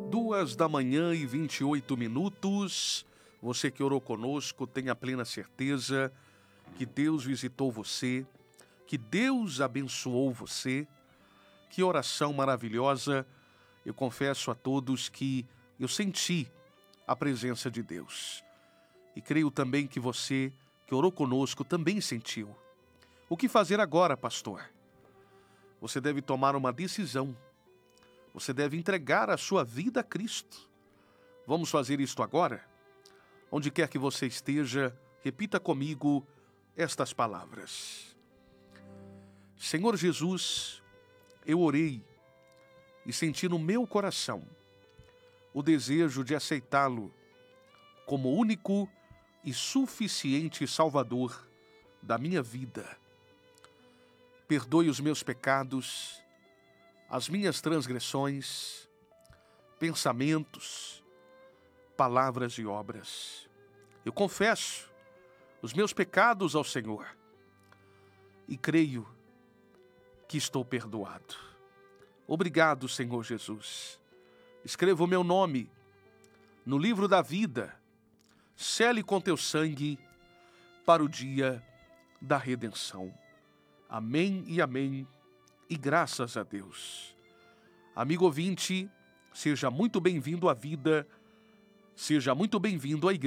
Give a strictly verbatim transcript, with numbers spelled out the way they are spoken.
Duas da manhã e vinte e oito minutos. Você que orou conosco, tenha plena certeza que Deus visitou você, que Deus abençoou você. Que oração maravilhosa. Eu confesso a todos que eu senti a presença de Deus. E creio também que você que orou conosco também sentiu. O que fazer agora, pastor? Você deve tomar uma decisão. Você deve entregar a sua vida a Cristo. Vamos fazer isto agora? Onde quer que você esteja, repita comigo estas palavras. Senhor Jesus, eu orei e senti no meu coração o desejo de aceitá-lo como único e suficiente Salvador da minha vida. Perdoe os meus pecados, as minhas transgressões, pensamentos, palavras e obras. Eu confesso os meus pecados ao Senhor e creio que estou perdoado. Obrigado, Senhor Jesus. Escreva o meu nome no livro da vida, sele com teu sangue para o dia da redenção. Amém e amém. E graças a Deus. Amigo ouvinte, seja muito bem-vindo à vida, seja muito bem-vindo à igreja.